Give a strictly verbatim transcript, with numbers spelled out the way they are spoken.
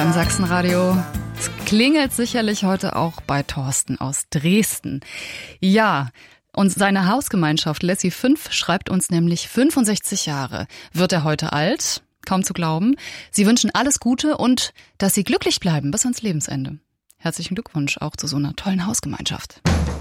beim Sachsenradio. Es klingelt sicherlich heute auch bei Thorsten aus Dresden. Ja, und seine Hausgemeinschaft Lassie fünf schreibt uns nämlich fünfundsechzig Jahre. Wird er heute alt? Kaum zu glauben. Sie wünschen alles Gute und dass Sie glücklich bleiben bis ans Lebensende. Herzlichen Glückwunsch auch zu so einer tollen Hausgemeinschaft.